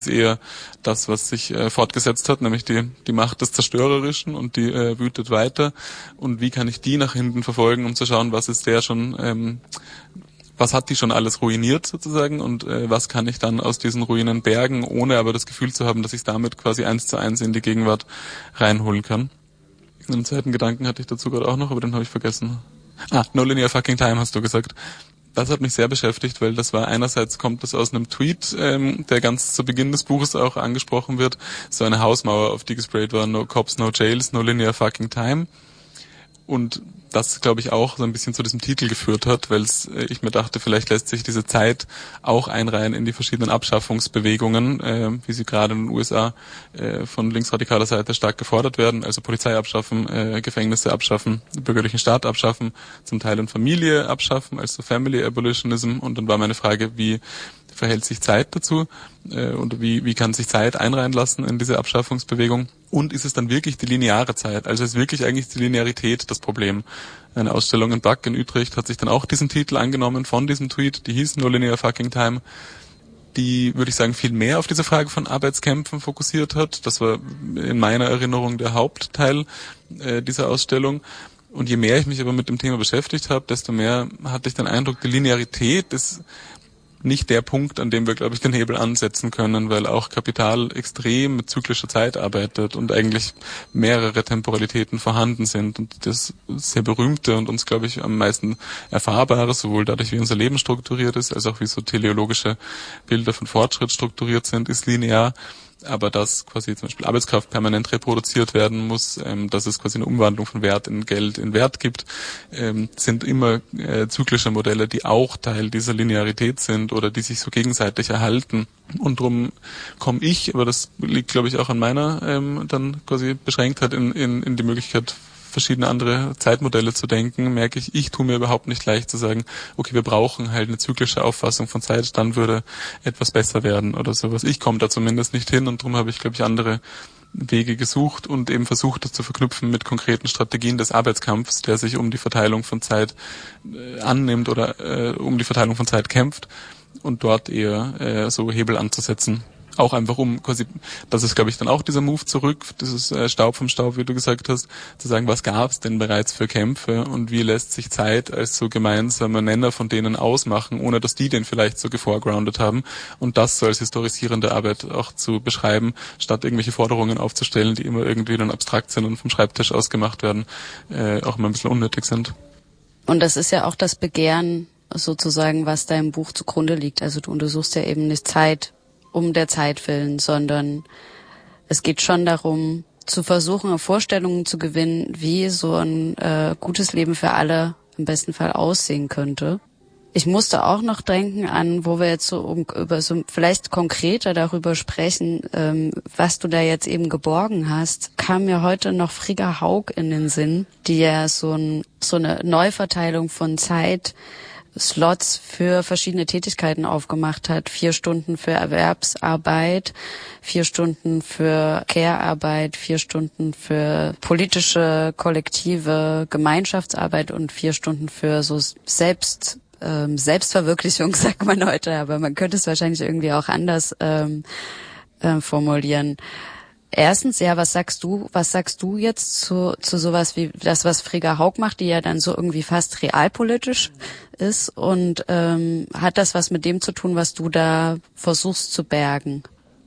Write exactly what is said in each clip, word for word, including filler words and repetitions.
ist eher das, was sich äh, fortgesetzt hat, nämlich die die Macht des Zerstörerischen, und die äh, wütet weiter. Und wie kann ich die nach hinten verfolgen, um zu schauen, was ist der schon, ähm, was hat die schon alles ruiniert sozusagen, und äh, was kann ich dann aus diesen Ruinen bergen, ohne aber das Gefühl zu haben, dass ich damit quasi eins zu eins in die Gegenwart reinholen kann. Einen zweiten Gedanken hatte ich dazu gerade auch noch, aber den habe ich vergessen. Ah, No Linear Fucking Time hast du gesagt. Das hat mich sehr beschäftigt, weil das war einerseits, kommt das aus einem Tweet, ähm, der ganz zu Beginn des Buches auch angesprochen wird, so eine Hausmauer, auf die gesprayt war: No Cops, No Jails, No Linear Fucking Time. Und das, glaube ich, auch so ein bisschen zu diesem Titel geführt hat, weil äh, ich mir dachte, vielleicht lässt sich diese Zeit auch einreihen in die verschiedenen Abschaffungsbewegungen, äh, wie sie gerade in den U S A äh, von linksradikaler Seite stark gefordert werden, also Polizei abschaffen, äh, Gefängnisse abschaffen, bürgerlichen Staat abschaffen, zum Teil in Familie abschaffen, also Family Abolitionism. Und dann war meine Frage, wie verhält sich Zeit dazu, äh, und wie wie kann sich Zeit einreihen lassen in diese Abschaffungsbewegung? Und ist es dann wirklich die lineare Zeit? Also ist wirklich eigentlich die Linearität das Problem? Eine Ausstellung in Back in Utrecht hat sich dann auch diesen Titel angenommen von diesem Tweet, die hieß No Linear Fucking Time, die, würde ich sagen, viel mehr auf diese Frage von Arbeitskämpfen fokussiert hat. Das war in meiner Erinnerung der Hauptteil äh, dieser Ausstellung. Und je mehr ich mich aber mit dem Thema beschäftigt habe, desto mehr hatte ich den Eindruck, die Linearität ist nicht der Punkt, an dem wir, glaube ich, den Hebel ansetzen können, weil auch Kapital extrem mit zyklischer Zeit arbeitet und eigentlich mehrere Temporalitäten vorhanden sind. Und das sehr berühmte und uns, glaube ich, am meisten erfahrbare, sowohl dadurch, wie unser Leben strukturiert ist, als auch wie so teleologische Bilder von Fortschritt strukturiert sind, ist linear. Aber dass quasi zum Beispiel Arbeitskraft permanent reproduziert werden muss, ähm, dass es quasi eine Umwandlung von Wert in Geld in Wert gibt, ähm, sind immer äh, zyklische Modelle, die auch Teil dieser Linearität sind oder die sich so gegenseitig erhalten. Und darum komme ich, aber das liegt, glaube ich, auch an meiner ähm, dann quasi Beschränktheit in, in, in die Möglichkeit, verschiedene andere Zeitmodelle zu denken, merke ich, ich tue mir überhaupt nicht leicht zu sagen, okay, wir brauchen halt eine zyklische Auffassung von Zeit, dann würde etwas besser werden oder sowas. Ich komme da zumindest nicht hin, und darum habe ich, glaube ich, andere Wege gesucht und eben versucht, das zu verknüpfen mit konkreten Strategien des Arbeitskampfs, der sich um die Verteilung von Zeit äh, annimmt oder äh, um die Verteilung von Zeit kämpft, und dort eher äh, so Hebel anzusetzen. Auch einfach um quasi, das ist, glaube ich, dann auch dieser Move zurück, dieses äh, Staub vom Staub, wie du gesagt hast, zu sagen, was gab es denn bereits für Kämpfe und wie lässt sich Zeit als so gemeinsamer Nenner von denen ausmachen, ohne dass die den vielleicht so geforegroundet haben, und das so als historisierende Arbeit auch zu beschreiben, statt irgendwelche Forderungen aufzustellen, die immer irgendwie dann abstrakt sind und vom Schreibtisch aus gemacht werden, äh, auch immer ein bisschen unnötig sind. Und das ist ja auch das Begehren sozusagen, was deinem Buch zugrunde liegt. Also du untersuchst ja eben nicht Zeit um der Zeit willen, sondern es geht schon darum, zu versuchen, Vorstellungen zu gewinnen, wie so ein äh, gutes Leben für alle im besten Fall aussehen könnte. Ich musste auch noch denken an, wo wir jetzt so um, über so vielleicht konkreter darüber sprechen, ähm, was du da jetzt eben geborgen hast, kam mir heute noch Frigga Haug in den Sinn, die ja so, ein, so eine Neuverteilung von Zeit Slots für verschiedene Tätigkeiten aufgemacht hat. Vier Stunden für Erwerbsarbeit, vier Stunden für Care-Arbeit, vier Stunden für politische, kollektive Gemeinschaftsarbeit und vier Stunden für so Selbst, ähm, Selbstverwirklichung, sagt man heute, aber man könnte es wahrscheinlich irgendwie auch anders ähm, äh, formulieren. Erstens, ja, was sagst du, was sagst du jetzt zu, zu sowas wie das, was Frigga Haug macht, die ja dann so irgendwie fast realpolitisch ist, und ähm, hat das was mit dem zu tun, was du da versuchst zu bergen?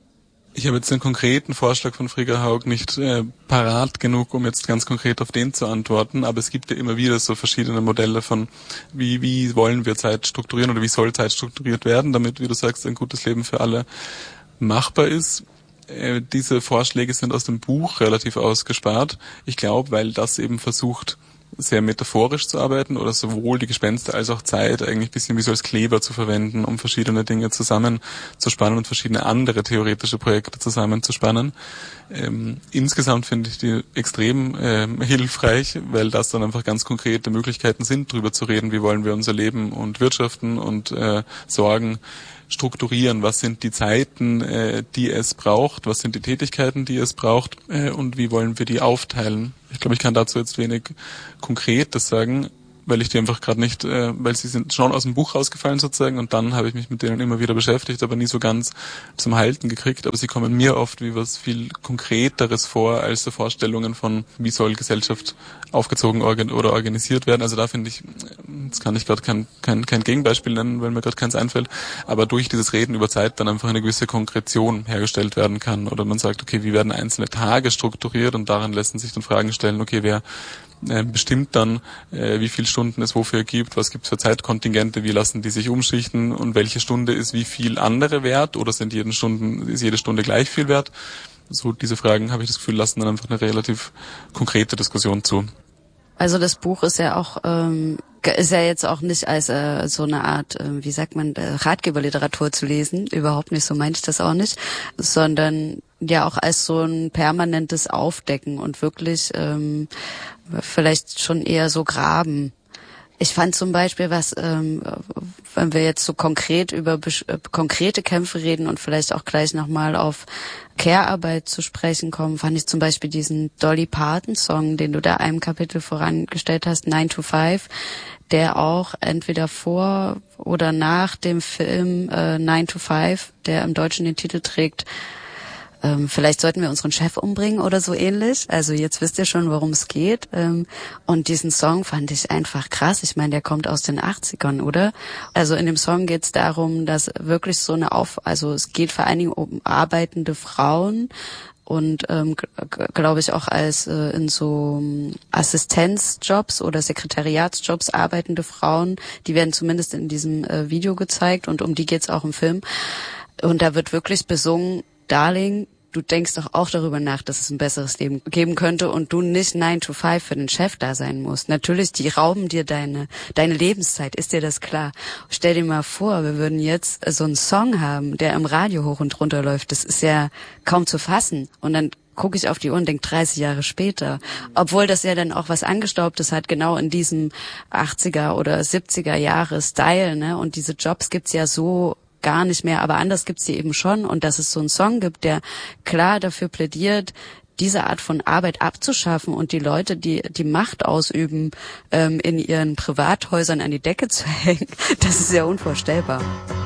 Ich habe jetzt den konkreten Vorschlag von Frigga Haug nicht äh, parat genug, um jetzt ganz konkret auf den zu antworten, aber es gibt ja immer wieder so verschiedene Modelle von, wie wie wollen wir Zeit strukturieren oder wie soll Zeit strukturiert werden, damit, wie du sagst, ein gutes Leben für alle machbar ist. Äh, diese Vorschläge sind aus dem Buch relativ ausgespart. Ich glaube, weil das eben versucht, sehr metaphorisch zu arbeiten oder sowohl die Gespenster als auch Zeit eigentlich ein bisschen wie so als Kleber zu verwenden, um verschiedene Dinge zusammenzuspannen und verschiedene andere theoretische Projekte zusammenzuspannen. Ähm, insgesamt finde ich die extrem ähm, hilfreich, weil das dann einfach ganz konkrete Möglichkeiten sind, darüber zu reden, wie wollen wir unser Leben und wirtschaften und äh, Sorgen strukturieren, was sind die Zeiten, äh, die es braucht, was sind die Tätigkeiten, die es braucht, äh, und wie wollen wir die aufteilen. Ich glaube, ich kann dazu jetzt wenig Konkretes sagen. weil ich die einfach gerade nicht, äh, weil sie sind schon aus dem Buch rausgefallen sozusagen und dann habe ich mich mit denen immer wieder beschäftigt, aber nie so ganz zum Halten gekriegt. Aber sie kommen mir oft wie was viel Konkreteres vor als so Vorstellungen von, wie soll Gesellschaft aufgezogen organ- oder organisiert werden. Also da finde ich, jetzt kann ich gerade kein, kein, kein Gegenbeispiel nennen, weil mir gerade keins einfällt, aber durch dieses Reden über Zeit dann einfach eine gewisse Konkretion hergestellt werden kann. Oder man sagt, okay, wie werden einzelne Tage strukturiert und daran lassen sich dann Fragen stellen, okay, wer äh, bestimmt dann, äh, wie viele Stunden es wofür gibt, was gibt es für Zeitkontingente, wie lassen die sich umschichten und welche Stunde ist wie viel andere wert oder sind jeden Stunden, ist jede Stunde gleich viel wert? So diese Fragen, habe ich das Gefühl, lassen dann einfach eine relativ konkrete Diskussion zu. Also das Buch ist ja auch ähm, ist ja jetzt auch nicht als äh, so eine Art, äh, wie sagt man, äh, Ratgeberliteratur zu lesen, überhaupt nicht, so meine ich das auch nicht, sondern ja auch als so ein permanentes Aufdecken und wirklich ähm, vielleicht schon eher so graben. Ich fand zum Beispiel, was, ähm, wenn wir jetzt so konkret über äh, konkrete Kämpfe reden und vielleicht auch gleich nochmal auf Care-Arbeit zu sprechen kommen, fand ich zum Beispiel diesen Dolly Parton-Song, den du da einem Kapitel vorangestellt hast, nine to five, der auch entweder vor oder nach dem Film äh, nine to five, der im Deutschen den Titel trägt, Ähm, vielleicht sollten wir unseren Chef umbringen oder so ähnlich. Also jetzt wisst ihr schon, worum es geht. Ähm, und diesen Song fand ich einfach krass. Ich meine, der kommt aus den achtzigern, oder? Also in dem Song geht es darum, dass wirklich so eine Auf... Also es geht vor allen Dingen um arbeitende Frauen und ähm, g- glaube ich auch als äh, in so ähm, Assistenzjobs oder Sekretariatsjobs arbeitende Frauen. Die werden zumindest in diesem äh, Video gezeigt und um die geht's auch im Film. Und da wird wirklich besungen, Darling, du denkst doch auch darüber nach, dass es ein besseres Leben geben könnte und du nicht nine to five für den Chef da sein musst. Natürlich, die rauben dir deine deine Lebenszeit, ist dir das klar? Stell dir mal vor, wir würden jetzt so einen Song haben, der im Radio hoch und runter läuft. Das ist ja kaum zu fassen. Und dann gucke ich auf die Uhr und denke dreißig Jahre später. Obwohl das ja dann auch was Angestaubtes hat, genau in diesem achtziger oder siebziger Jahre Style, ne? Und diese Jobs gibt's ja so gar nicht mehr, aber anders gibt's die eben schon und dass es so einen Song gibt, der klar dafür plädiert, diese Art von Arbeit abzuschaffen und die Leute, die die Macht ausüben, ähm, in ihren Privathäusern an die Decke zu hängen, das ist ja unvorstellbar.